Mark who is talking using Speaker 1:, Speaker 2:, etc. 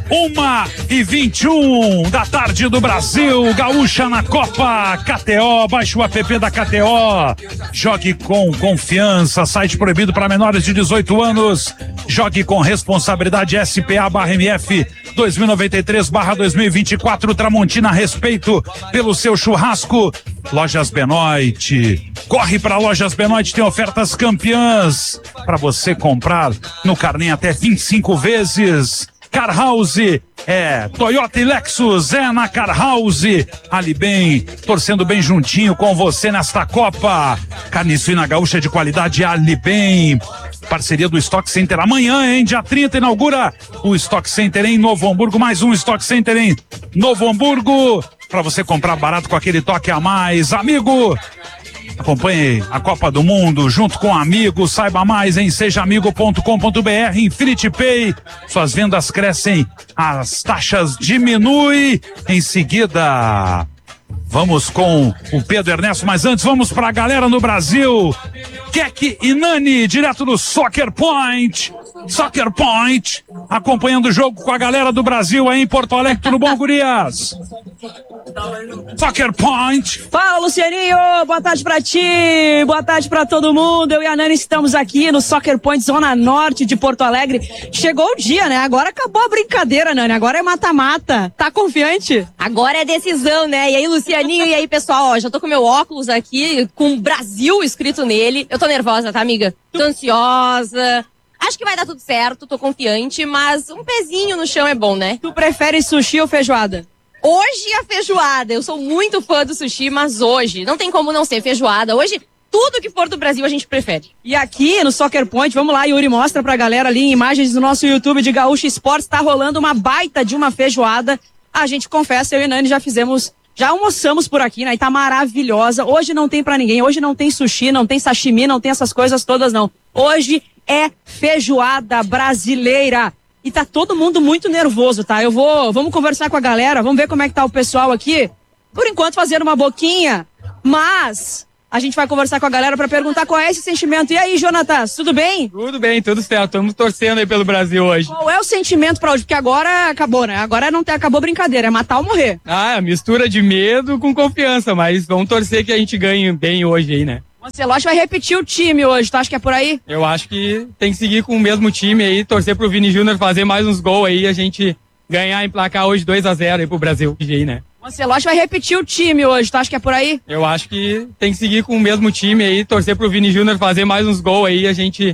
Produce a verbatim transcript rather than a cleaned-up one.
Speaker 1: Uma e vinte e um da tarde do Brasil, Gaúcha na Copa, K T O, baixe o app da K T O, jogue com confiança, site proibido para menores de dezoito anos, jogue com responsabilidade. S P A barra M F dois mil e noventa e três barra dois mil e vinte e quatro, Tramontina, respeito pelo seu churrasco. Lojas Benoit, corre para Lojas Benoit, tem ofertas campeãs para você comprar no carnê até vinte e cinco vezes. Car House, é Toyota e Lexus, é na Car House. Ali bem, torcendo bem juntinho com você nesta Copa. Carne suína gaúcha de qualidade, Ali bem. Parceria do Stock Center amanhã, hein? Dia trinta inaugura o Stock Center em Novo Hamburgo. Mais um Stock Center em Novo Hamburgo, para você comprar barato com aquele toque a mais. Amigo, acompanhe a Copa do Mundo junto com amigos. Saiba mais em seja amigo ponto com ponto b r. Infinity Pay, suas vendas crescem, as taxas diminuem. Em seguida, vamos com o Pedro Ernesto, mas antes vamos para a galera no Brasil. Keck e Nani, direto do Soccer Point. Soccer Point, acompanhando o jogo com a galera do Brasil aí em Porto Alegre. Tudo bom, gurias? Soccer Point.
Speaker 2: Fala, Lucianinho, boa tarde pra ti, boa tarde pra todo mundo. Eu e a Nani estamos aqui no Soccer Point, zona norte de Porto Alegre. Chegou o dia, né? Agora acabou a brincadeira, Nani, agora é mata-mata. Tá confiante?
Speaker 3: Agora é decisão, né? E aí, Lucianinho, e aí, pessoal, ó, já tô com meu óculos aqui, com Brasil escrito nele. Eu tô nervosa, tá, amiga? Tô ansiosa. Acho que vai dar tudo certo, tô confiante, mas um pezinho no chão é bom, né?
Speaker 2: Tu prefere sushi ou feijoada?
Speaker 3: Hoje a feijoada, eu sou muito fã do sushi, mas hoje não tem como não ser feijoada. Hoje, tudo que for do Brasil a gente prefere.
Speaker 2: E aqui no Soccer Point, vamos lá, Yuri, mostra pra galera ali em imagens do nosso YouTube de Gaúcha Esportes, tá rolando uma baita de uma feijoada. A gente confessa, eu e Nani já fizemos, já almoçamos por aqui, né? E tá maravilhosa. Hoje não tem pra ninguém, hoje não tem sushi, não tem sashimi, não tem essas coisas todas não. Hoje é feijoada brasileira. E tá todo mundo muito nervoso, tá? Eu vou, vamos conversar com a galera, vamos ver como é que tá o pessoal aqui. Por enquanto fazendo uma boquinha, mas a gente vai conversar com a galera pra perguntar qual é esse sentimento. E aí, Jonatas, tudo bem?
Speaker 4: Tudo bem, tudo certo. Estamos torcendo aí pelo Brasil hoje.
Speaker 2: Qual é o sentimento pra hoje? Porque agora acabou, né? Agora não tem, acabou brincadeira, é matar ou morrer.
Speaker 4: Ah, mistura de medo com confiança, mas vamos torcer que a gente ganhe bem hoje aí, né?
Speaker 2: O Ancelotti vai repetir o time hoje, tu acha que é por aí?
Speaker 4: Eu acho que tem que seguir com o mesmo time aí, torcer pro Vini Júnior fazer mais uns gols aí, a gente ganhar, emplacar hoje dois a zero aí pro Brasil, né?
Speaker 2: O Ancelotti vai repetir o time hoje, tu acha que é por aí?
Speaker 4: Eu acho que tem que seguir com o mesmo time aí, torcer pro Vini Júnior fazer mais uns gols aí, a gente